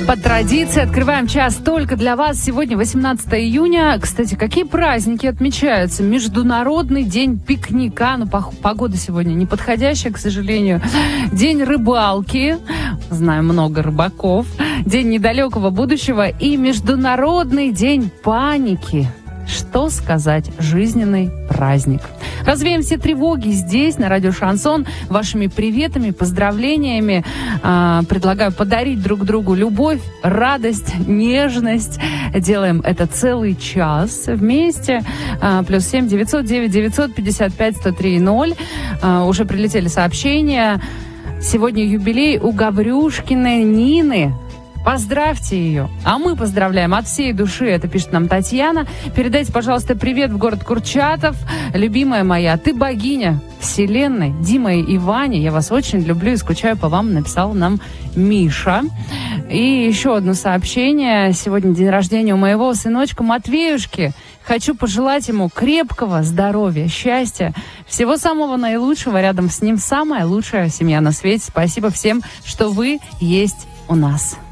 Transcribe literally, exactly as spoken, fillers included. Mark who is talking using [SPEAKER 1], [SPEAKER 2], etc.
[SPEAKER 1] По традиции открываем час только для вас. Сегодня восемнадцатое июня. Кстати, какие праздники отмечаются? Международный день пикника. Ну, погода сегодня неподходящая, к сожалению. День рыбалки. Знаю много рыбаков. День недалекого будущего. И Международный день паники. Что сказать? Жизненный праздник. Развеем все тревоги здесь, на радио Шансон, вашими приветами, поздравлениями. Э, предлагаю подарить друг другу любовь, радость, нежность. Делаем это целый час вместе. Э, плюс семь девятьсот девять девятьсот пятьдесят пять сто три ноль. Э, уже прилетели сообщения. Сегодня юбилей у Гаврюшкиной Нины. Поздравьте ее. А мы поздравляем от всей души. Это пишет нам Татьяна. Передайте, пожалуйста, привет в город Курчатов. Любимая моя, ты богиня вселенной. Дима и Ваня, я вас очень люблю и скучаю по вам, написал нам Миша. И еще одно сообщение. Сегодня день рождения у моего сыночка Матвеюшки. Хочу пожелать ему крепкого здоровья, счастья, всего самого наилучшего. Рядом с ним самая лучшая семья на свете. Спасибо всем, что вы есть у нас.